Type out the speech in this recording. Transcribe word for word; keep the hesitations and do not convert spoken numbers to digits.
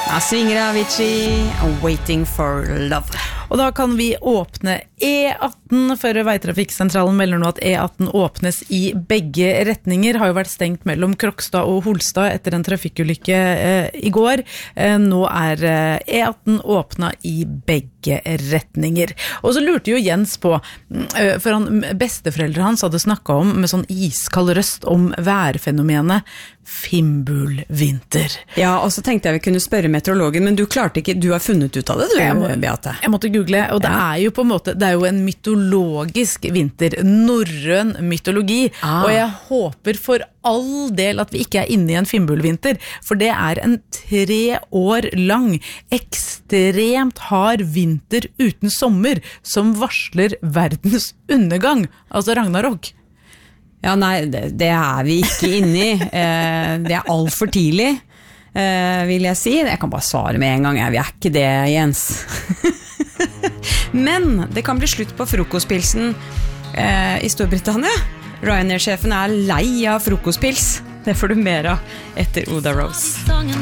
Ja, svinger Avicii, Waiting for Love. Og da kan vi åpne E atten, for Veitrafikksentralen melder nå at E atten åpnes i begge retninger. Har jo vært stengt mellom Krokstad og Holstad etter en trafikkulykke eh, i går. Eh, nå er eh, E atten åpna i begge retninger. Og så lurte jo Jens på, eh, for han, besteforeldre hans hadde snakket om med sånn iskald røst om værfenomenet Fimbulvinter. Ja, og så tenkte jeg vi kunne spørre meteorologen, men du klarte ikke, du har funnet ut av det, du, jeg må, Beate. Jeg måtte google, og det ja. er jo på en måte, det er jo en mytologisk vinter, norrøn mytologi, ah. og jeg håper for all del at vi ikke er inne i en fimbulvinter, for det er en tre år lang, ekstremt hard vinter uten sommer, som varsler verdens undergang, altså Ragnarok. Ja, nei, det, det er vi ikke inne i. Eh, det er alt for tidlig, eh, vil jeg si. Jeg kan bare svare med en gang, vi er ikke det, Jens. Men det kan bli slutt på frokostpilsen eh, i Storbritannia. Ryanair-sjefen er lei av frokostpils. Det får du mer av etter Oda Rose.